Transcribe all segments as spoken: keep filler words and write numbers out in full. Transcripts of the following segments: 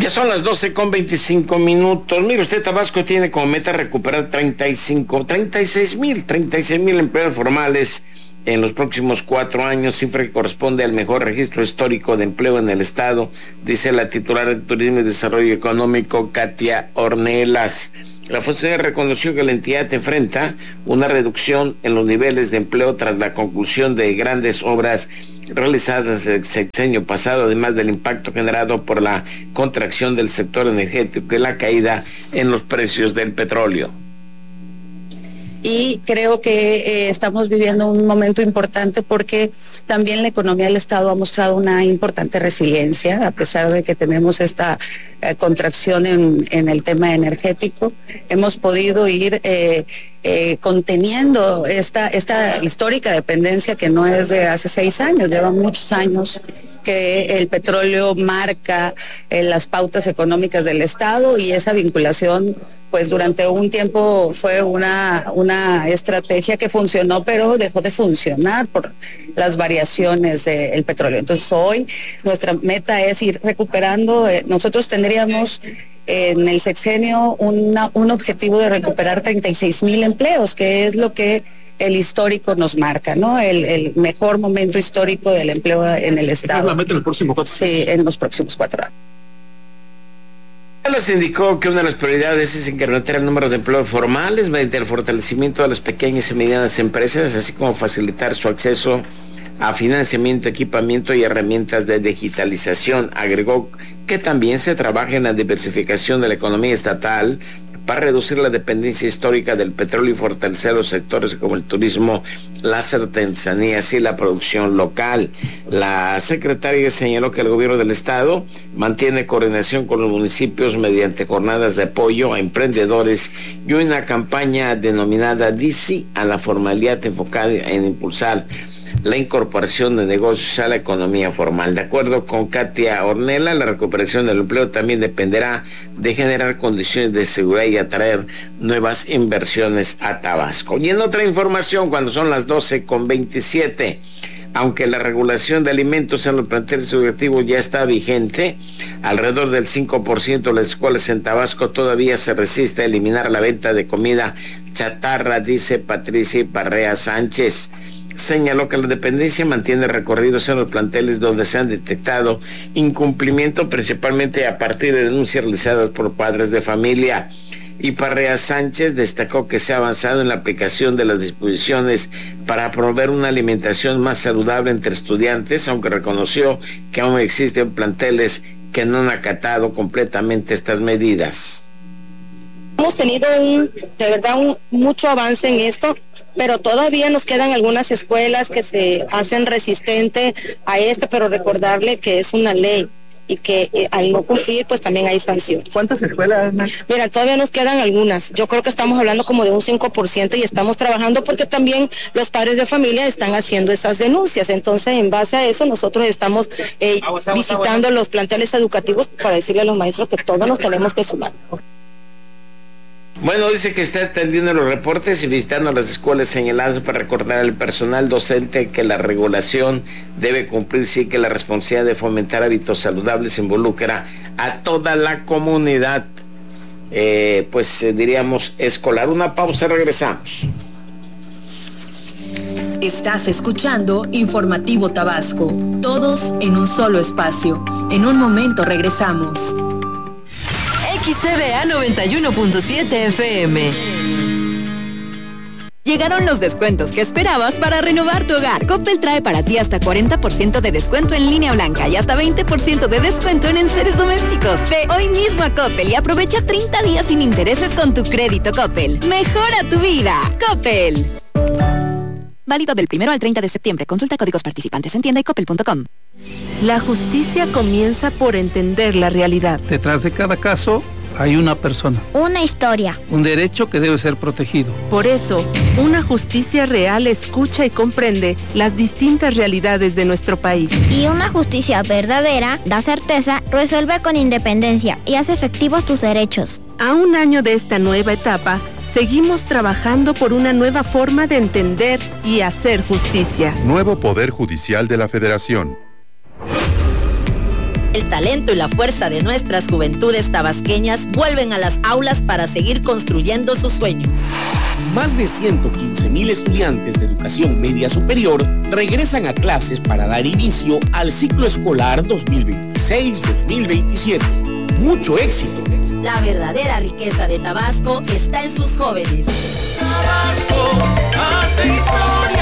Ya son las doce con veinticinco minutos. Mire usted, Tabasco tiene como meta recuperar treinta y cinco, treinta y seis mil, treinta y seis mil empleos formales en los próximos cuatro años, cifra que corresponde al mejor registro histórico de empleo en el estado, dice la titular de Turismo y Desarrollo Económico, Katia Ornelas. La funcionaria reconoció que la entidad enfrenta una reducción en los niveles de empleo tras la conclusión de grandes obras realizadas el sexenio pasado, además del impacto generado por la contracción del sector energético y la caída en los precios del petróleo. Y creo que eh, estamos viviendo un momento importante porque también la economía del Estado ha mostrado una importante resiliencia, a pesar de que tenemos esta eh, contracción en, en el tema energético. Hemos podido ir eh, eh, conteniendo esta, esta histórica dependencia que no es de hace seis años, lleva muchos años que el petróleo marca eh, las pautas económicas del Estado, y esa vinculación pues durante un tiempo fue una, una estrategia que funcionó, pero dejó de funcionar por las variaciones del petróleo. Entonces hoy nuestra meta es ir recuperando. Eh, nosotros tendríamos eh, en el sexenio una, un objetivo de recuperar treinta y seis mil empleos, que es lo que el histórico nos marca, ¿no? El, el mejor momento histórico del empleo en el Estado. ¿Esa es la meta en el próximo cuatro? Sí, en los próximos cuatro años. Les indicó que una de las prioridades es incrementar el número de empleos formales mediante el fortalecimiento de las pequeñas y medianas empresas, así como facilitar su acceso a financiamiento, equipamiento y herramientas de digitalización. Agregó que también se trabaja en la diversificación de la economía estatal para reducir la dependencia histórica del petróleo y fortalecer los sectores como el turismo, las artesanías y la producción local. La secretaria señaló que el gobierno del estado mantiene coordinación con los municipios mediante jornadas de apoyo a emprendedores y una campaña denominada D C a la formalidad enfocada en impulsar la incorporación de negocios a la economía formal. De acuerdo con Katia Ornella, la recuperación del empleo también dependerá de generar condiciones de seguridad y atraer nuevas inversiones a Tabasco. Y en otra información, cuando son las doce con veintisiete, aunque la regulación de alimentos en los planteles educativos ya está vigente, alrededor del cinco por ciento de las escuelas en Tabasco todavía se resiste a eliminar la venta de comida chatarra, dice Patricia Parrea Sánchez. Señaló que la dependencia mantiene recorridos en los planteles donde se han detectado incumplimiento, principalmente a partir de denuncias realizadas por padres de familia. Y Parrea Sánchez destacó que se ha avanzado en la aplicación de las disposiciones para promover una alimentación más saludable entre estudiantes, aunque reconoció que aún existen planteles que no han acatado completamente estas medidas. Hemos tenido un, de verdad un, mucho avance en esto, pero todavía nos quedan algunas escuelas que se hacen resistentes a esto, pero recordarle que es una ley y que eh, al no cumplir pues también hay sanciones. ¿Cuántas escuelas? Mira, todavía nos quedan algunas. Yo creo que estamos hablando como de un cinco por ciento y estamos trabajando porque también los padres de familia están haciendo esas denuncias. Entonces, en base a eso, nosotros estamos eh, visitando los planteles educativos para decirle a los maestros que todos nos tenemos que sumar. Bueno, dice que está extendiendo los reportes y visitando las escuelas señaladas para recordar al personal docente que la regulación debe cumplirse y que la responsabilidad de fomentar hábitos saludables involucra a toda la comunidad, eh, pues eh, diríamos escolar. Una pausa, regresamos. Estás escuchando Informativo Tabasco, todos en un solo espacio. En un momento regresamos. X C D A noventa y uno punto siete F M. Llegaron los descuentos que esperabas para renovar tu hogar. Coppel trae para ti hasta cuarenta por ciento de descuento en línea blanca y hasta veinte por ciento de descuento en enseres domésticos. Ve hoy mismo a Coppel y aprovecha treinta días sin intereses con tu crédito Coppel. Mejora tu vida. Coppel. Válido del primero al treinta de septiembre. Consulta códigos participantes en tienda y coppel punto com. La justicia comienza por entender la realidad. Detrás de cada caso hay una persona. Una historia. Un derecho que debe ser protegido. Por eso, una justicia real escucha y comprende las distintas realidades de nuestro país. Y una justicia verdadera da certeza, resuelve con independencia y hace efectivos tus derechos. A un año de esta nueva etapa, seguimos trabajando por una nueva forma de entender y hacer justicia. Nuevo Poder Judicial de la Federación. El talento y la fuerza de nuestras juventudes tabasqueñas vuelven a las aulas para seguir construyendo sus sueños. Más de ciento quince mil estudiantes de educación media superior regresan a clases para dar inicio al ciclo escolar dos mil veintiséis dos mil veintisiete. ¡Mucho éxito! La verdadera riqueza de Tabasco está en sus jóvenes. Tabasco, hace historia.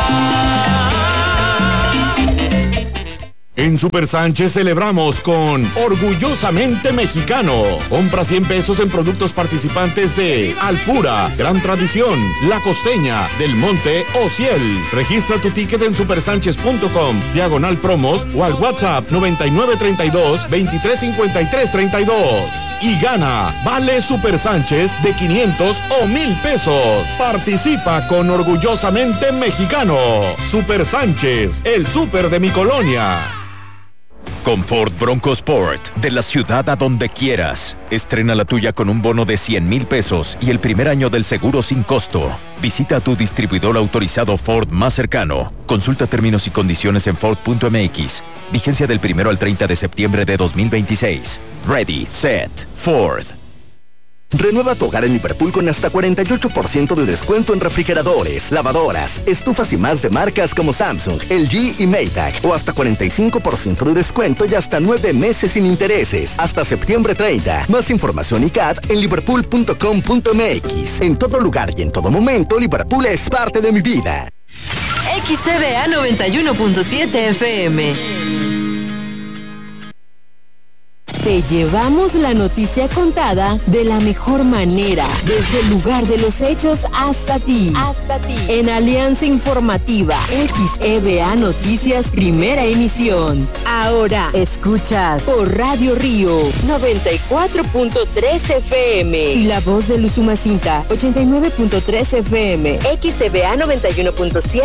En Super Sánchez celebramos con Orgullosamente Mexicano. Compra cien pesos en productos participantes de Alpura, Gran Tradición, La Costeña, Del Monte o Ciel. Registra tu ticket en supersánchez punto com, diagonal promos o al WhatsApp noventa y nueve treinta y dos veintitrés cincuenta y tres treinta y dos. Y gana Vale Super Sánchez de quinientos o mil pesos. Participa con Orgullosamente Mexicano. Super Sánchez, el súper de mi colonia. Con Ford Bronco Sport, de la ciudad a donde quieras. Estrena la tuya con un bono de cien mil pesos y el primer año del seguro sin costo. Visita a tu distribuidor autorizado Ford más cercano. Consulta términos y condiciones en Ford punto M X. Vigencia del primero al treinta de septiembre de dos mil veintiséis. Ready, set, Ford. Renueva tu hogar en Liverpool con hasta cuarenta y ocho por ciento de descuento en refrigeradores, lavadoras, estufas y más de marcas como Samsung, L G y Maytag. O hasta cuarenta y cinco por ciento de descuento y hasta nueve meses sin intereses. Hasta septiembre treinta. Más información y C A D en liverpool punto com punto M X. En todo lugar y en todo momento, Liverpool es parte de mi vida. X C B A noventa y uno punto siete F M. Te llevamos la noticia contada de la mejor manera, desde el lugar de los hechos hasta ti. Hasta ti. En Alianza Informativa, X E B A Noticias, primera emisión. Ahora escuchas por Radio Río noventa y cuatro punto tres F M y La Voz de Usumacinta ochenta y nueve punto tres F M. X E B A noventa y uno punto siete